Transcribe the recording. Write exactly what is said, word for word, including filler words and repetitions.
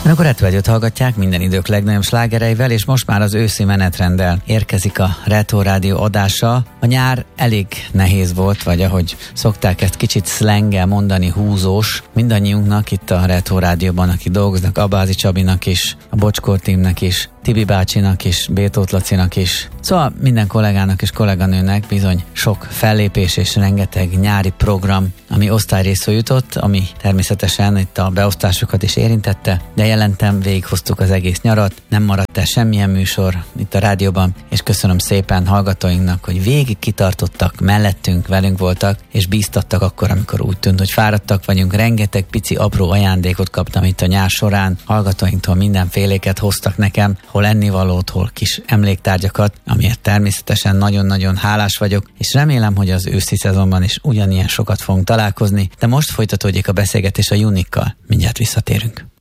Önök a Retro Rádiót hallgatják minden idők legnagyobb slágereivel, és most már az őszi menetrenddel érkezik a Retro Rádió adása. A nyár elég nehéz volt, vagy ahogy szokták ezt kicsit szlenggel mondani, húzós. Mindannyiunknak itt a Retro Rádióban, akik dolgoznak, Abázi Csabinak is, a Bocskor Tímnek is, Tibi bácsinak is, Bétót Lacinak is. Szóval minden kollégának és kolléganőnek bizony sok fellépés és rengeteg nyári program, ami osztályrészről jutott, ami természetesen itt a beosztásokat is érintette, de jelentem, végighoztuk az egész nyarat, nem maradt el semmilyen műsor itt a rádióban, és köszönöm szépen hallgatóinknak, hogy végig kitartottak, mellettünk, velünk voltak, és bíztattak akkor, amikor úgy tűnt, hogy fáradtak vagyunk. Rengeteg pici apró ajándékot kaptam itt a nyár során, hallgatóinktól mindenféléket hoztak nekem, hol ennivalót, hol kis emléktárgyakat, amiért természetesen nagyon-nagyon hálás vagyok, és remélem, hogy az őszi szezonban is ugyanilyen sokat fogunk találkozni, de most folytatódjék a beszélgetés a Unikkal. Mindjárt visszatérünk.